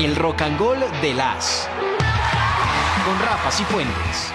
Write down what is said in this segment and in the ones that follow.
el rock and roll del As. Con Rafa Cifuentes.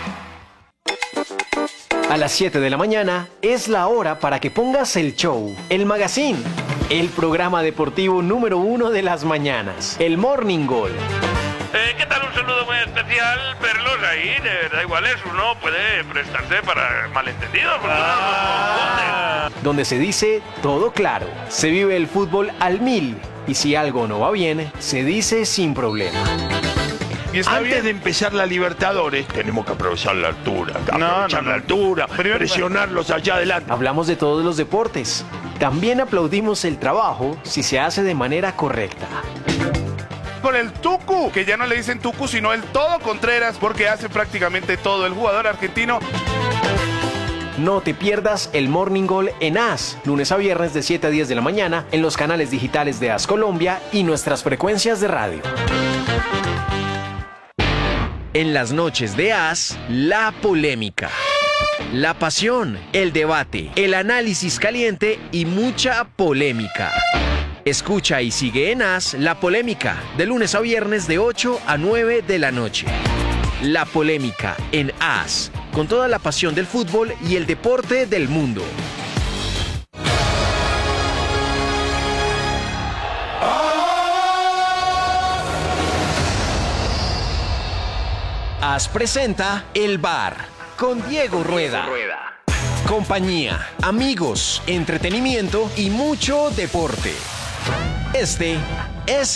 A las 7 de la mañana es la hora para que pongas el show, el magazine, el programa deportivo número 1 de las mañanas, el Morning Goal. ¿Qué tal? Un saludo muy especial, verlos ahí, de verdad igual eso, uno puede prestarse para malentendidos, porque uno no los confunde. Donde se dice todo claro, se vive el fútbol al 1000 y si algo no va bien, se dice sin problema. Antes de empezar la Libertadores, tenemos que aprovechar la altura. La altura, presionarlos allá adelante. Hablamos de todos los deportes. También aplaudimos el trabajo si se hace de manera correcta. Con el Tucu, que ya no le dicen Tucu, sino el Todo Contreras, porque hace prácticamente todo el jugador argentino. No te pierdas el Morning Goal en AS, lunes a viernes de 7 a 10 de la mañana, en los canales digitales de AS Colombia y nuestras frecuencias de radio. En las noches de AS, la polémica, la pasión, el debate, el análisis caliente y mucha polémica. Escucha y sigue en AS La Polémica, de lunes a viernes de 8 a 9 de la noche. La Polémica en AS, con toda la pasión del fútbol y el deporte del mundo. AS presenta El Bar, con Diego Rueda. Compañía, amigos, entretenimiento y mucho deporte. Este es